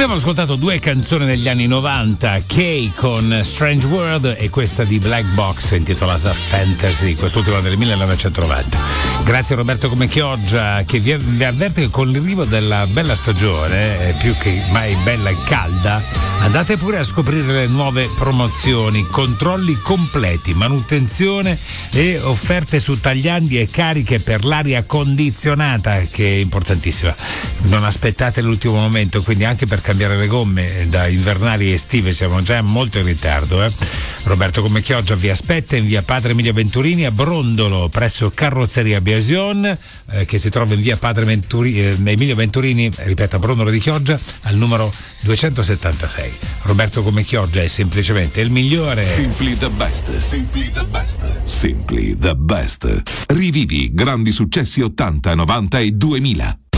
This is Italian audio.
Abbiamo ascoltato due canzoni degli anni 90, Kay con Strange World e questa di Black Box intitolata Fantasy, quest'ultima del 1990. Grazie a Roberto Comecchioggia che vi avverte che con l'arrivo della bella stagione, più che mai bella e calda, andate pure a scoprire le nuove promozioni, controlli completi, manutenzione e offerte su tagliandi e cariche per l'aria condizionata, che è importantissima. Non aspettate l'ultimo momento, quindi anche per cambiare le gomme da invernali e estive siamo già molto in ritardo. Roberto Comecchioggia vi aspetta in via Padre Emilio Venturini a Brondolo presso Carrozzeria Biasion, che si trova in via Padre Emilio Venturini, ripeto, a Brondolo di Chioggia al numero 276. Roberto Comecchioggia è semplicemente il migliore. Simply the best, simply the best, simply the best. Rivivi grandi successi 80, 90 e 2000.